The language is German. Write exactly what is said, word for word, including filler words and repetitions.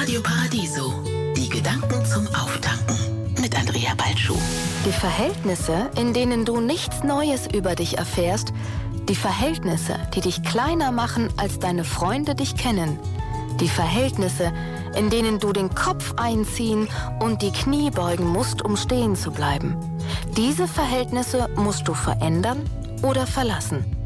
Radio Paradiso. Die Gedanken zum Auftanken mit Andrea Balschuh. Die Verhältnisse, in denen du nichts Neues über dich erfährst, die Verhältnisse, die dich kleiner machen, als deine Freunde dich kennen, die Verhältnisse, in denen du den Kopf einziehen und die Knie beugen musst, um stehen zu bleiben. Diese Verhältnisse musst du verändern oder verlassen.